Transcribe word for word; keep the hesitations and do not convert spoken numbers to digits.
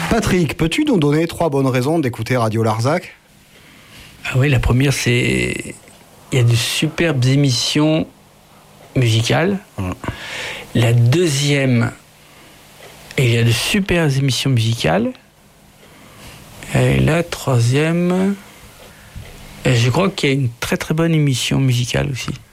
Patrick, peux-tu nous donner trois bonnes raisons d'écouter Radio Larzac? Ah oui, la première, c'est... Il y a de superbes émissions musicales. Mmh. La deuxième, il y a de superbes émissions musicales. Et la troisième, je crois qu'il y a une très très bonne émission musicale aussi.